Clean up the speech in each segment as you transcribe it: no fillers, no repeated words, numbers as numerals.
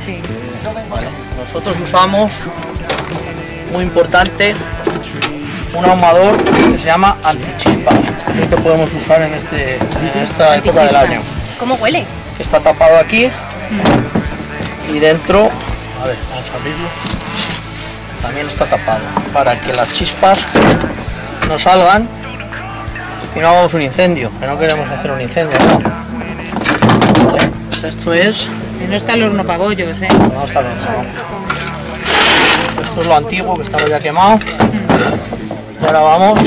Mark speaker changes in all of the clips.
Speaker 1: Sí.
Speaker 2: Vale. Nosotros usamos, muy importante, un ahumador que se llama antichispas. Es el que podemos usar en esta época del año.
Speaker 1: ¿Cómo huele?
Speaker 2: Que está tapado aquí y dentro, a ver, vamos a abrirlo, también está tapado para que las chispas no salgan y no hagamos un incendio, que no queremos hacer un incendio, ¿no? Vale. Esto es...
Speaker 1: No está el horno para bollos, ¿eh?
Speaker 2: No está el horno. Esto es lo antiguo, que estaba ya quemado. Y ahora vamos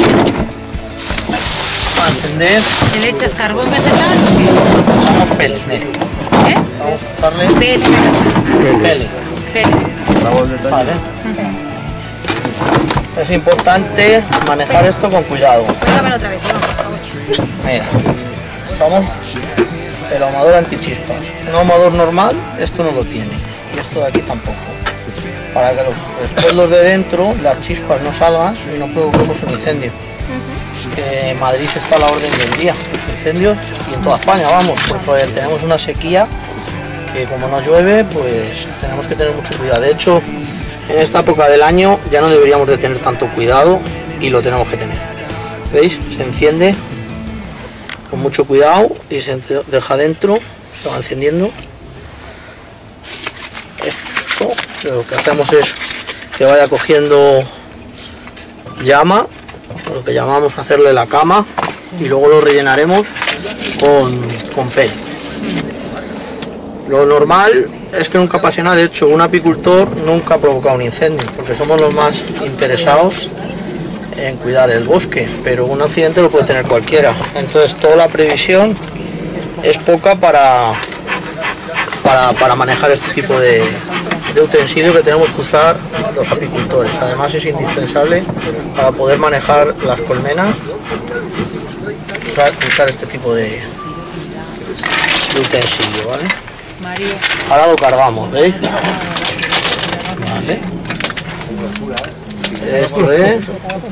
Speaker 2: a encender.
Speaker 1: ¿Le echas carbón vegetal?
Speaker 2: Usamos peles, ¿eh? Vamos a echarle pele. Vale. Es importante manejar esto con cuidado.
Speaker 1: Cuéntamelo otra vez, por favor.
Speaker 2: Mira, usamos el ahumador antichispas. Un ahumador normal esto no lo tiene y esto de aquí tampoco. Para que los respaldos de dentro, las chispas no salgan y no provoquemos un incendio. Que en Madrid está a la orden del día, los incendios, y en toda España, vamos, porque tenemos una sequía que como no llueve, pues tenemos que tener mucho cuidado. De hecho, en esta época del año ya no deberíamos de tener tanto cuidado y lo tenemos que tener. ¿Veis? Se enciende con mucho cuidado y se deja dentro, se va encendiendo. Esto lo que hacemos es que vaya cogiendo llama, lo que llamamos hacerle la cama, y luego lo rellenaremos con pele. Lo normal es que nunca pase nada. De hecho, un apicultor nunca ha provocado un incendio, porque somos los más interesados en cuidar el bosque, pero un accidente lo puede tener cualquiera. Entonces toda la previsión es poca para manejar este tipo de utensilio que tenemos que usar los apicultores. Además es indispensable para poder manejar las colmenas, usar este tipo de utensilio, ¿vale?
Speaker 1: María.
Speaker 2: Ahora lo cargamos, ¿veis? Vale. Esto es.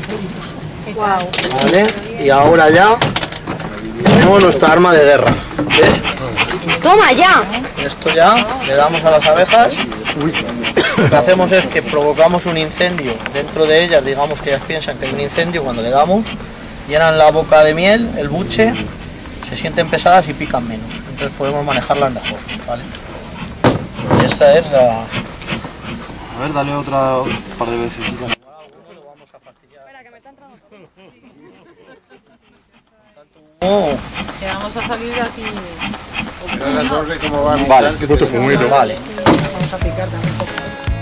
Speaker 2: Vale. Y ahora ya tenemos nuestra arma de guerra. ¿Ves?
Speaker 1: ¡Toma ya!
Speaker 2: Esto ya le damos a las abejas. Lo que hacemos es que provocamos un incendio dentro de ellas, digamos que ellas piensan que hay un incendio cuando le damos, llenan la boca de miel, el buche, se sienten pesadas y pican menos. Entonces podemos manejarlas mejor, ¿vale? Y esta es la...
Speaker 3: A ver, dale otra par de veces.
Speaker 2: Espera, que me están trabajando.
Speaker 1: Que vamos a salir de aquí.
Speaker 3: Vale,
Speaker 2: Vale.
Speaker 1: Vamos a picar también.